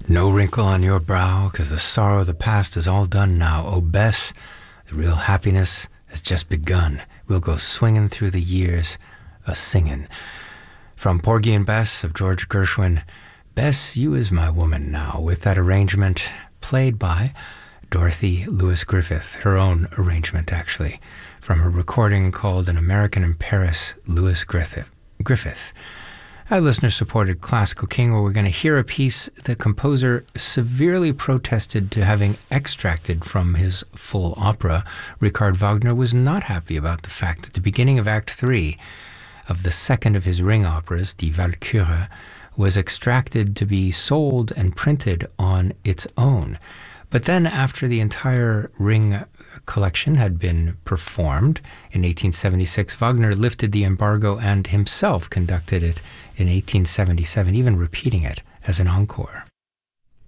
No wrinkle on your brow, 'cause the sorrow of the past is all done now. Oh, Bess, the real happiness has just begun. We'll go swinging through the years, a-singin'. From Porgy and Bess of George Gershwin, Bess, you is my woman now, with that arrangement played by Dorothy Lewis Griffith, her own arrangement, actually, from a recording called An American in Paris, Lewis Griffith. A listener-supported Classical King, where we're going to hear a piece the composer severely protested to having extracted from his full opera. Richard Wagner was not happy about the fact that the beginning of Act 3 of the second of his Ring operas, Die Walküre, was extracted to be sold and printed on its own. But then, after the entire Ring collection had been performed in 1876, Wagner lifted the embargo and himself conducted it in 1877, even repeating it as an encore.